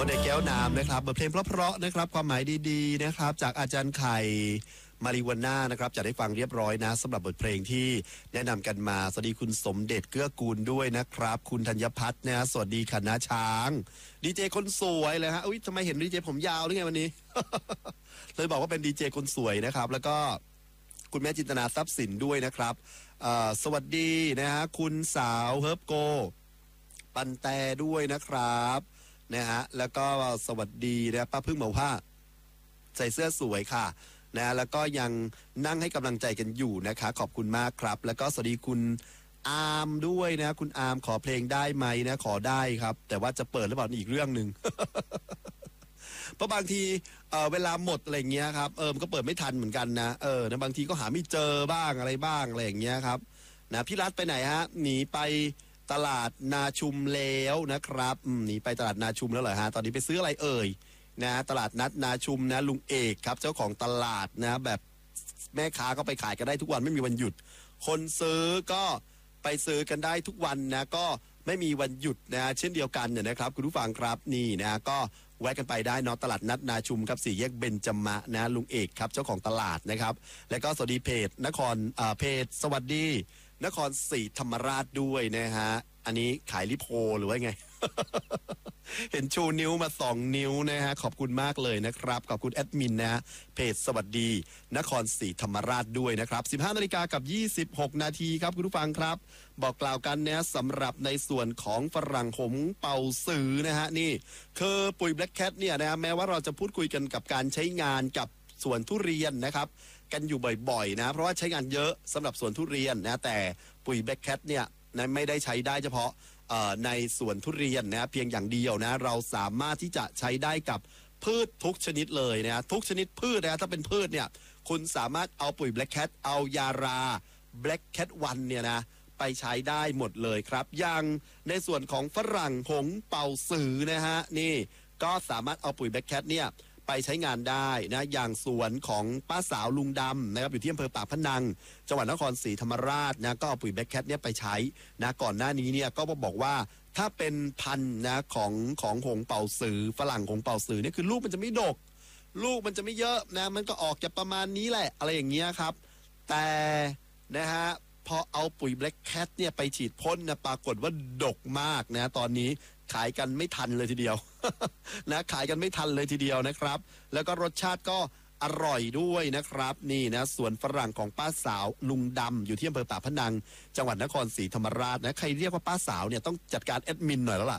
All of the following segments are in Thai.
นในแก้วน้ำนะครับบทเพลงเพราะๆนะครับความหมายดีๆนะครับจากอาจารย์ไข่มาริวาน่านะครับจะได้ฟังเรียบร้อยนะสำหรับบทเพลงที่แนะนำกันมาสวัสดีคุณสมเด็จเกื้อกูลด้วยนะครับคุณธัญพัฒน์นะสวัสดีค่ะน้าช้างดีเจคนสวยเลยฮะอุ้ยทำไมเห็นดีเจผมยาวหรือไงวันนี้ เลยบอกว่าเป็นดีเจคนสวยนะครับแล้วก็คุณแม่จินตนาทรัพย์สินด้วยนะครับสวัสดีนะฮะคุณสาวเฮิร์บโกปันแตด้วยนะครับนะฮะแล้วก็สวัสดีนะป้าพึ่งบอกว่าใส่เสื้อสวยค่ะนะแล้วก็ยังนั่งให้กำลังใจกันอยู่นะคะขอบคุณมากครับแล้วก็สวัสดีคุณอาร์มด้วยนะคุณอาร์มขอเพลงได้ไหมนะขอได้ครับแต่ว่าจะเปิดหรือเปล่าอีกเรื่องหนึ่ง เพราะบางทีเวลาหมดอะไรเงี้ยครับมันก็เปิดไม่ทันเหมือนกันนะนะบางทีก็หาไม่เจอบ้างอะไรบ้างอะไรอย่างเงี้ยครับนะพี่รัฐไปไหนฮะหนีไปตลาดนาชุมแล้วนะครับหนีไปตลาดนาชุมแล้วเหรอฮะตอนนี้ไปซื้ออะไรเอ่ยนะตลาดนัดนาชุมนะลุงเอกครับเจ้าของตลาดนะแบบแม่ค้าก็ไปขายกันได้ทุกวันไม่มีวันหยุดคนซื้อก็ไปซื้อกันได้ทุกวันนะก็ไม่มีวันหยุดนะเช่นเดียวกันเนี่ยนะครับคุณผู้ฟังครับนี่นะก็แวะกันไปได้เนาะตลาดนัดนาชุมครับ4 แยกเบญจมะนะลุงเอกครับเจ้าของตลาดนะครับแล้วก็สวัสดีเพจนครเพจสวัสดีนครศรีธรรมราชด้วยนะฮะอันนี้ขายลิโพหรือว่าไง เห็นชูนิ้วมา2 นิ้วนะฮะขอบคุณมากเลยนะครับขอบคุณแอดมินนะฮะเพจสวัสดีนครศรีธรรมราชด้วยนะครับ15 นาฬิกากับ26 นาทีครับคุณผู้ฟังครับบอกกล่าวกันนะสำหรับในส่วนของฝรั่งหงเป่าสือนะฮะนี่คือปุ๋ยแบล็กแคทเนี่ยนะแม้ว่าเราจะพูดคุยกันกับการใช้งานกับสวนทุเรียนนะครับกันอยู่บ่อยๆนะเพราะว่าใช้งานเยอะสำหรับสวนทุเรียนนะแต่ปุ๋ยแบล็กแคทเนี่ยไม่ได้ใช้ได้เฉพาะในสวนทุเรียนนะเพียงอย่างเดียวนะเราสามารถที่จะใช้ได้กับพืชทุกชนิดเลยนะทุกชนิดพืชนะถ้าเป็นพืชเนี่ยคุณสามารถเอาปุ๋ยแบล็กแคทเอายาราแบล็กแคทวันเนี่ยนะไปใช้ได้หมดเลยครับอย่างในส่วนของฝรั่งหงเป่าสือนะฮะนี่ก็สามารถเอาปุ๋ยแบล็กแคทเนี่ยไปใช้งานได้นะอย่างสวนของป้าสาวลุงดำนะครับอยู่ที่อำเภอปากพนังจังหวัดนครศรีธรรมราชนะก็เอาปุ๋ยแบล็กแคทเนี่ยไปใช้นะก่อนหน้านี้เนี่ยก็บอกว่าถ้าเป็นพันธุ์นะของหงเป่าสือฝรั่งหงเป่าสือเนี่ยคือลูกมันจะไม่ดกลูกมันจะไม่เยอะนะมันก็ออกจะประมาณนี้แหละอะไรอย่างเงี้ยครับแต่นะฮะพอเอาปุ๋ยแบล็กแคทเนี่ยไปฉีดพ่นนะปรากฏว่าดกมากนะตอนนี้ขายกันไม่ทันเลยทีเดียว นะขายกันไม่ทันเลยทีเดียวนะครับแล้วก็รสชาติก็อร่อยด้วยนะครับนี่นะสวนฝรั่งของป้าสาวลุงดำอยู่ที่อำเภอปากพนังจังหวัดนครศรีธรรมราชนะใครเรียกว่าป้าสาวเนี่ยต้องจัดการแอดมินหน่อยแล้วล่ะ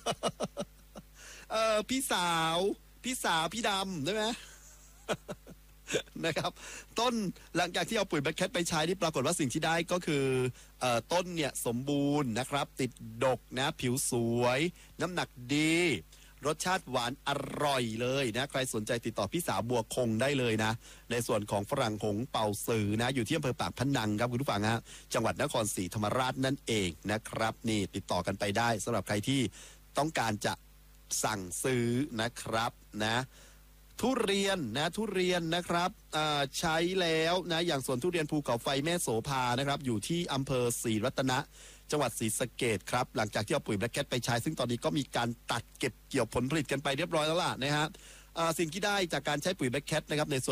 พี่สาวพี่ดำได้ไหม นะครับต้นหลังจากที่เอาปุ๋ยแบล็กแคทไปใช้ที่ปรากฏว่าสิ่งที่ได้ก็คือต้นเนี่ยสมบูรณ์นะครับติดดกนะผิวสวยน้ำหนักดีรสชาติหวานอร่อยเลยนะใครสนใจติดต่อพี่สาวบัวคงได้เลยนะในส่วนของฝรั่งหงเป่าสือนะอยู่ที่อำเภอปากพนังครับคุณผู้ฟังฮะจังหวัดนครศรีธรรมราชนั่นเองนะครับนี่ติดต่อกันไปได้สำหรับใครที่ต้องการจะสั่งซื้อนะครับนะทุเรียนนะครับใช้แล้วนะอย่างสวนทุเรียนภูเขาไฟแม่โสภานะครับอยู่ที่อำเภอศรีรัตนะจังหวัดศรีสะเกษครับหลังจากที่เอาปุ๋ยแบล็กแคทไปใช้ซึ่งตอนนี้ก็มีการตัดเก็บเกี่ยวผลผลิตกันไปเรียบร้อยแล้วล่ะนะฮะสิ่งที่ได้จากการใช้ปุ๋ยแบล็กแคทนะครับในส่วน